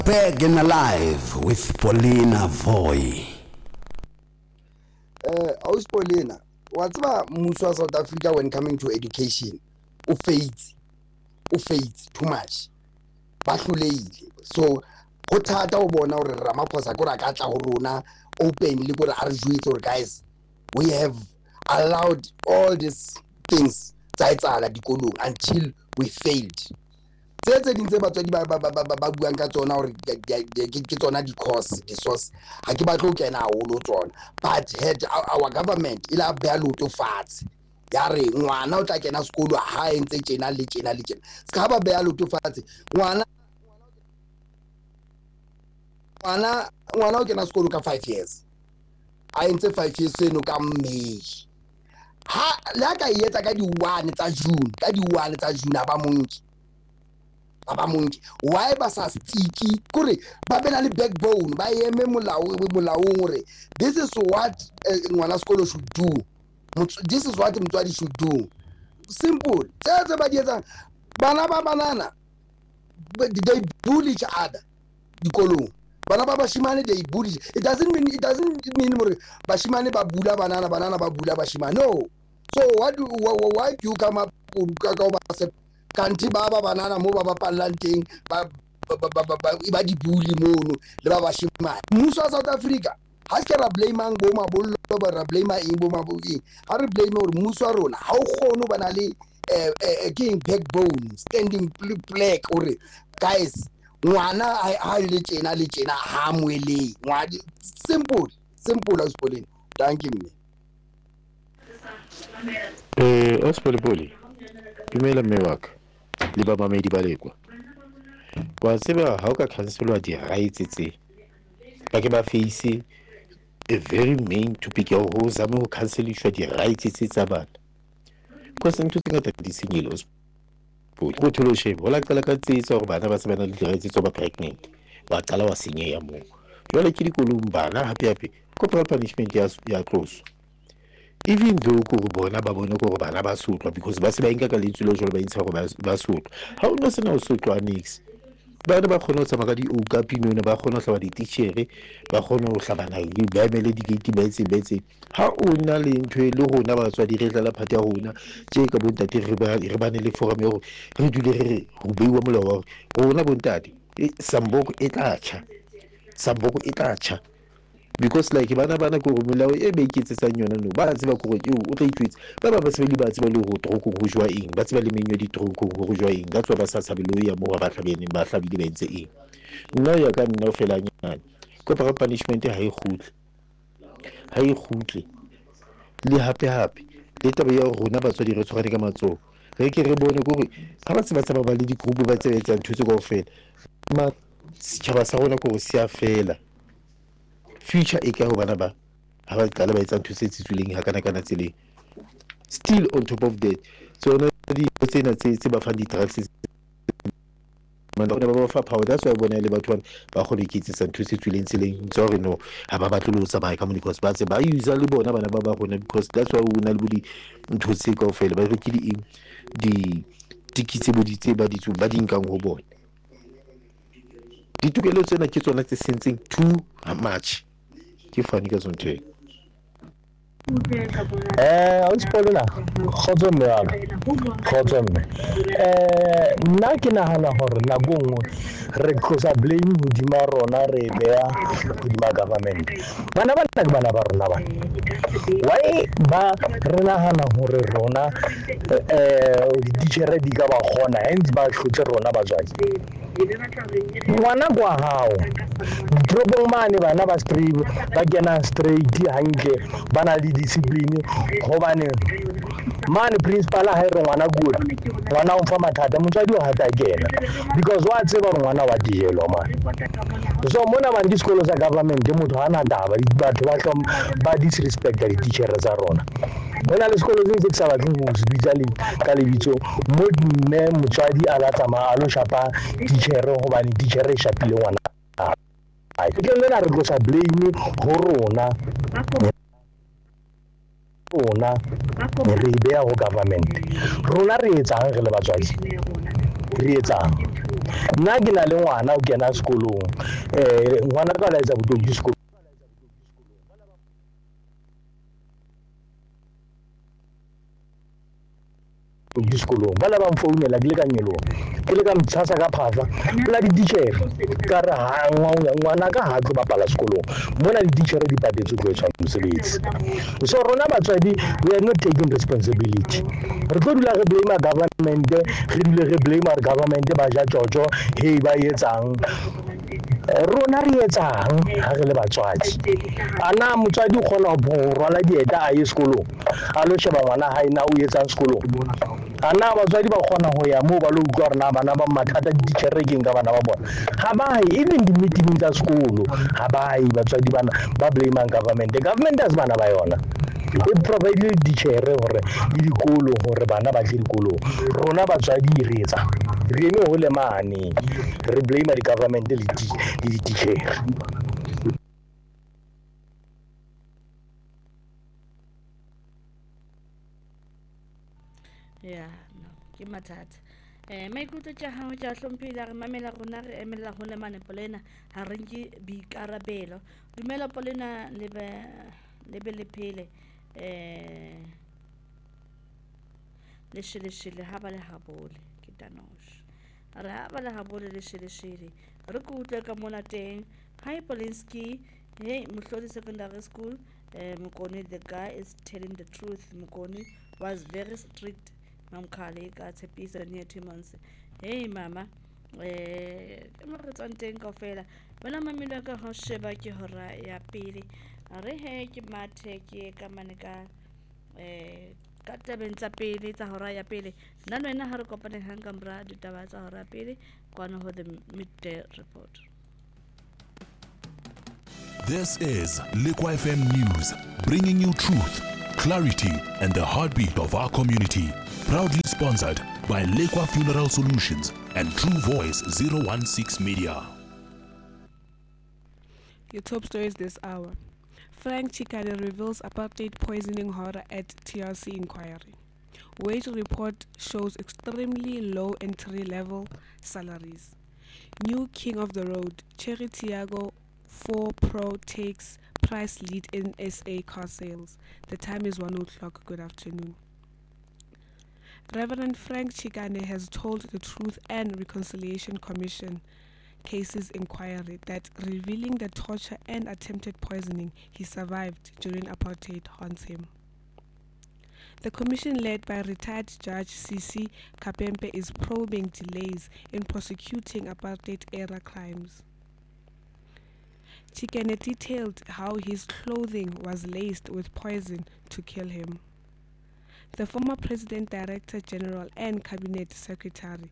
Back and Alive with Paulina Voy. Aus Paulina, what's about Musa South Africa when coming to education? Who fades too much. So, what hata o bona hore Ramaphosa go ra ka tla ho rona openly go re a re jwetse hore guys, we have allowed all these things tsa etsala dikolong until we failed. Tse dintse batswadi ba buang ka tsona hore ke tsona di-course di-source ha ke batlo kena haholo tsona, but had our government e la beha loto fatshe ya re ngwana o tla kena sekolo ha entse tjena le tjena le tjena ska ba beha loto fatshe ngwana o kena sekolo ka 5 years a entse 5 years seno ka May ha la ka etsa ka di-1 tsa June aba monki why ba sa sticky kore ba bena le backbone ba eme molaong hore this is what ngwana sekolo should do, this is what motswadi should do. Simple. Tse ba di etsa bana ba banana they bully each other dikolong. Bana ba bashimane they bully. It doesn't mean hore bashimane ba bula banana ba bula bashimane. No. So why do you come up ka ba kanti baba banana mo ba bapallang teng ba di bully mono le ba bashimane. Mmuso wa South Africa ha ke ra blamang bo mabollo ba ra blame eng bo mabollo ha re blame hore mmuso wa rona ha o kgone ba na le king backbone standing black hore guys ngwana ha le tjena ha moeleng ngwana simple as Pauline. Thank you. Ospolipoli dumela mme wa ka le ba mamedi ba lekwa wa tseba ha o ka cancelwa di-rights tse ba ke ba face a very main topic ya ho zama ho cancelishwa di-rights tse tsa bana because ntho tse ngata di senyile Ospolipoli go tholo shebo la qala ka tsetsa hore bana ba se bana le di-rights tsa ba pregnant ba qala wa senyeha moo jwale ke dikolong bana hape corporal punishment ya close. Even though ko bona ba bone ko bana ba sotlwa because ba se ba inka ka letsilo jolo ba intsha go ba sotlwa ha o no sena o sotlwa next bana ba khona o tsamaka di oka pinone ba khona o hlaba di-teacher ba khona o hlabana le ba emele di-gate ba etse ha o na le ntho le rona batswadi re tla la phate ya rona tje ka bontate re bane le forum ya hore re dule re ho beiwa molao wa rona bontate Samboko e tla tjha because like bana ko molao e be iketsetsang yona no ba tseba go o tla itwetse ba se ba tseba le go troko go jwa eng ba tseba le menyo di troko go jwa eng that's why ba sa tshabile ya mo ba tlhabene ba tlhabile ba ntse eng nna ya ka nna o fela nyane corporal punishment ha e khutle le hape le taba ya rona batswadi re tshwarane ka matsoho re ke re bone gore ha ba tseba ba le di group ba tsebetsang thutse go fela ma setjhaba sa rona go se a fela future e ka ho bana ba ha ba qala ba etsa ntho tse tsitswileng ha kana tseleng still on top of that so na di tsena tse ba fa di drugs mana ba fa power that's why bona le batho ba go lekitsa ntho tse tswileng tseleng sorry no ha ba batlo lo tsamaya ka mo because ba tse ba use le bona bana ba gona because that's why una le bodi ntho tse ka ofela ba re ke di tikitse bodi tse ba ditso ba dinkang ho bona ditokelo tsena ke tsona tse sentseng too much ke fani ka zonke Auspolina khotso mme wa khotso mme nna ke nahana hore nako nngwe re tlosa blame hodima rona re beya hodima government bana ke bana ba rona bana why ba re nahana hore rona di-teacher di ka ba kgona hence ba hlotse rona batswadi ngwana kwa hao dropong mane bana ba kena straight hantle ba na le discipline hobane mane principal ha re ngwana kuwe ngwana o mfa mathata motswadi o hata kena because wa tseba hore ngwana wa dijelo mane so mona ba di sekolo sa government motho hana taba batho ba disrespect di-teacher tsa rona hona le sekolo tse ke sa batleng ho se bitsa le ka lebitso mo mme motswadi a la tsamaya a lo shapa teacher hobane teacher e shapile ngwana ke nna re tlosa blame ho rona re beya ho government rona re etsang re le batswadi re etsang nna ke na le ngwana o kena sekolong ngwana ka la etsa botouki sekolong sekolong ba la ba mfounela ke le ka nyelong ke le ka mtshasa ka phafa pela dititjhere ka re ngwana ka ha tlo bapala sekolong mona dititjhere di patetse go etswa mosebetsi so rona batswadi we are not taking responsibility re tlo dula re blame government re dule re blame government ba ja jojo hey ba etsang rona re etsang ha re le batswadi ana motswadi o kgona ho rwala dieta a ye sekolong a lo sheba ngwana ha ina o etsang sekolong ana batswadi ba kgona ho ya moo ba lo utlwa rena bana ba mathata di tshwerekeng ka bana ba bona ha ba even di meeting tsa sekolo ha ba batswadi bana ba blame government as bana ba yona e provide ditjhere hore le dikolo hore bana ba tle dikolong rona batswadi re etsa re eme ho le mane re blame the government le ditjhere. Yeah, no, ke mathata. Maikutlo tša hao tša hlomphile re mamela rona re emela ho le mane polena ha re nke boikarabelo. Dumela polena le be le phele le shele ha ba le habole ke Tanosh. Re ha ba le habole le shele re ko utlwe ka mona teng. Hi Polinsky, hey Mohlodi Secondary School. Mokoni, the guy is telling the truth. Mokoni was very strict. Mam Kali got a piece of near 2 months. Hey mama, teng kaofela bona mamelo ka ho sheba ke hora ya pele re he ke mathe ke ka mane ka ka tabeng tsa pele tsa hora ya pele nna le wena ha re kopane hang ka mora ditaba tsa hora ya pele kwana ho the midday report. This is Lekwa FM News, bringing you truth, clarity, and the heartbeat of our community. Proudly sponsored by Lekwa Funeral Solutions and True Voice 016 Media. Your top stories this hour. Frank Chikane reveals apartheid poisoning horror at TRC inquiry. Wage report shows extremely low entry-level salaries. New king of the road, Cherry Tiago 4 Pro takes price lead in SA car sales. The time is 1 o'clock. Good afternoon. Reverend Frank Chikane has told the Truth and Reconciliation Commission cases inquiry that revealing the torture and attempted poisoning he survived during apartheid haunts him. The commission led by retired Judge C.C. Kapempe is probing delays in prosecuting apartheid-era crimes. Chikane detailed how his clothing was laced with poison to kill him. The former President Director General and Cabinet Secretary